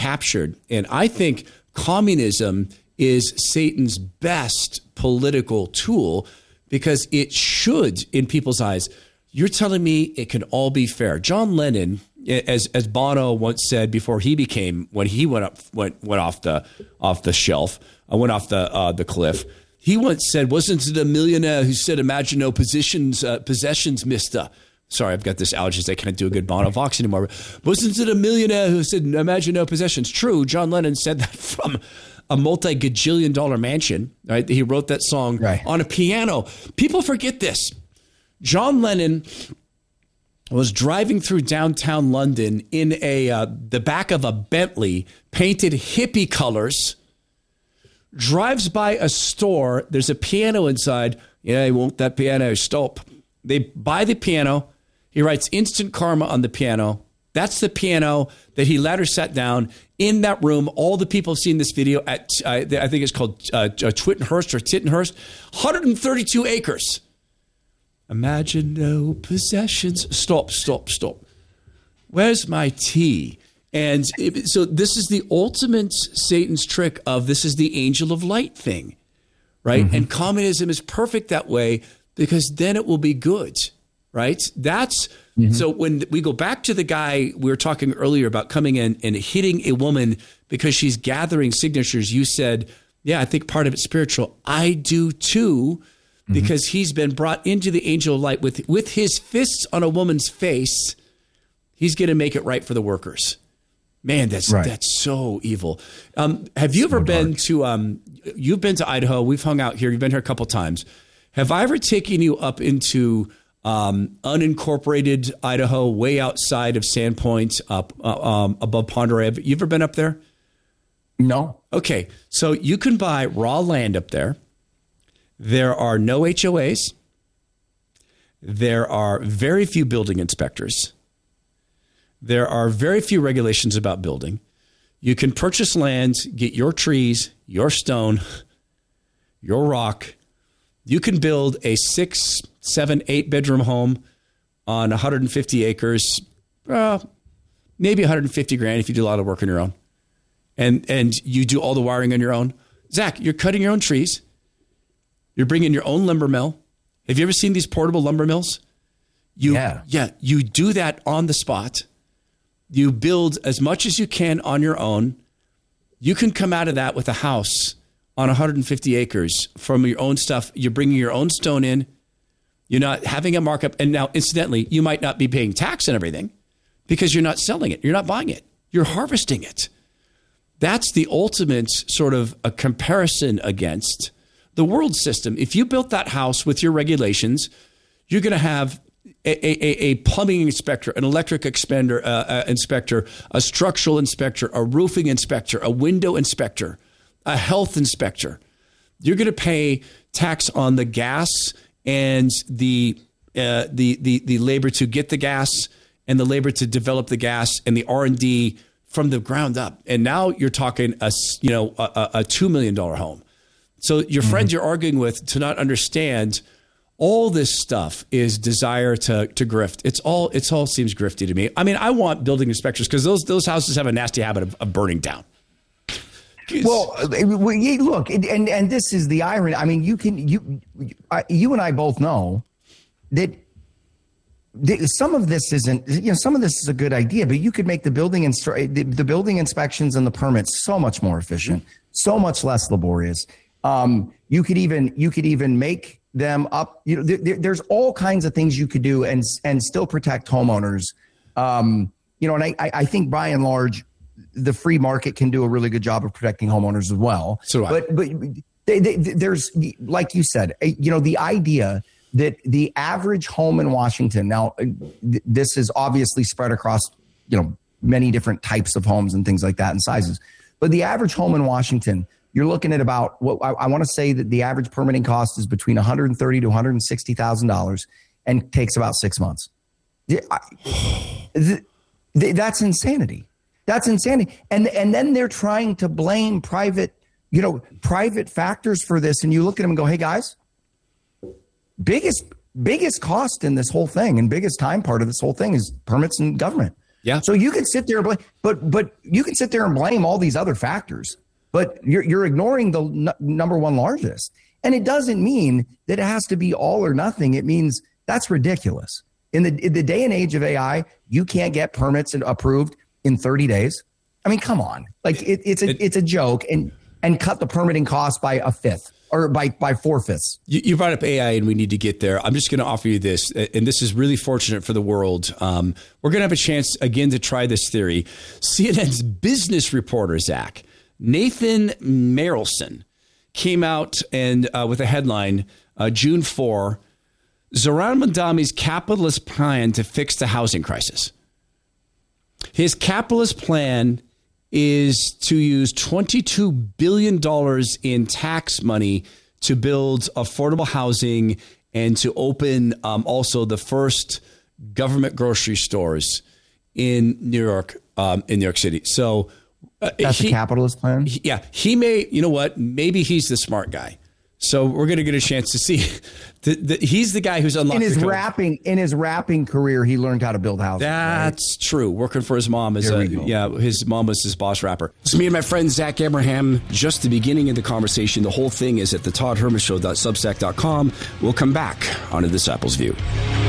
captured. And I think communism is Satan's best political tool because it should, in people's eyes, you're telling me it can all be fair. John Lennon, as Bono once said before he became, when he went off the shelf, went off the cliff, he once said, wasn't it a millionaire who said, imagine no possessions, mister? Sorry, I've got this allergies. I can't do a good Bono Vox anymore. Wasn't it a millionaire who said, imagine no possessions? True, John Lennon said that from a multi-gajillion-dollar mansion. Right? He wrote that song on a piano. People forget this. John Lennon was driving through downtown London in the back of a Bentley, painted hippie colors, drives by a store. There's a piano inside. Yeah, won't that piano stop? They buy the piano. He writes Instant Karma on the piano. That's the piano that he later sat down in that room. All the people have seen this video at, I think it's called Twittenhurst or Tittenhurst, 132 acres. Imagine no possessions. Stop. Where's my tea? And so this is the ultimate Satan's trick of this is the angel of light thing, right? Mm-hmm. And communism is perfect that way because then it will be good, right? That's so when we go back to the guy we were talking earlier about coming in and hitting a woman because she's gathering signatures, you said, yeah, I think part of it's spiritual. I do too, because he's been brought into the angel of light with his fists on a woman's face. He's going to make it right for the workers. Man, that's so evil. Have you ever been to, you've been to Idaho. We've hung out here. You've been here a couple times. Have I ever taken you up into unincorporated Idaho, way outside of Sandpoint, up above Ponderay? You ever been up there? No. Okay, so you can buy raw land up there. There are no HOAs. There are very few building inspectors. There are very few regulations about building. You can purchase land, get your trees, your stone, your rock. You can build a 6, 7, 8 bedroom home on 150 acres, maybe 150 grand if you do a lot of work on your own. And you do all the wiring on your own. Zach, you're cutting your own trees. You're bringing your own lumber mill. Have you ever seen these portable lumber mills? Yeah, you do that on the spot. You build as much as you can on your own. You can come out of that with a house on 150 acres from your own stuff. You're bringing your own stone in. You're not having a markup. And now, incidentally, you might not be paying tax and everything because you're not selling it. You're not buying it. You're harvesting it. That's the ultimate sort of a comparison against the world system. If you built that house with your regulations, you're going to have a plumbing inspector, an electric inspector, a structural inspector, a roofing inspector, a window inspector, a health inspector. You're going to pay tax on the gas and the labor to get the gas and the labor to develop the gas and the R&D from the ground up. And now you're talking a $2 million home. So your friend you're arguing with to not understand all this stuff is desire to grift. It all seems grifty to me. I mean, I want building inspectors because those houses have a nasty habit of burning down. Well, look, and this is the irony. I mean, you and I both know that some of this isn't. Some of this is a good idea, but you could make the building inspections and the permits so much more efficient, so much less laborious. You could even make them up. There's all kinds of things you could do and still protect homeowners. And I think by and large, the free market can do a really good job of protecting homeowners as well. So but there's, like you said, the idea that the average home in Washington, now this is obviously spread across, many different types of homes and things like that and sizes, but the average home in Washington, you're looking at about what I want to say that the average permitting cost is between $130,000 to $160,000 and takes about 6 months. That's insanity. That's insanity. And then they're trying to blame private factors for this. And you look at them and go, hey guys, biggest cost in this whole thing and biggest time part of this whole thing is permits and government. Yeah. So you can sit there and blame, but you can sit there and blame all these other factors, but you're ignoring the number one largest. And it doesn't mean that it has to be all or nothing. It means that's ridiculous. In the day and age of AI, you can't get permits approved in 30 days. I mean, come on. Like it's a joke, and cut the permitting cost by a fifth or by 4/5. You brought up AI, and we need to get there. I'm just going to offer you this, and this is really fortunate for the world. We're going to have a chance again to try this theory. CNN's business reporter, Zach, Nathan Merrilson, came out and with a headline, June 4, Zoran Mandami's capitalist plan to fix the housing crisis. His capitalist plan is to use $22 billion in tax money to build affordable housing and to open also the first government grocery stores in New York City. So that's a capitalist plan? He may, you know what, maybe he's the smart guy. So we're going to get a chance to see. He's the guy who's unlocked in his rapping career. He learned how to build houses. That's true. Working for his mom his mom was his boss rapper. So me and my friend Zach Abraham, just the beginning of the conversation. The whole thing is at the ToddHermanShow.substack.com. We'll come back on A Disciple's View.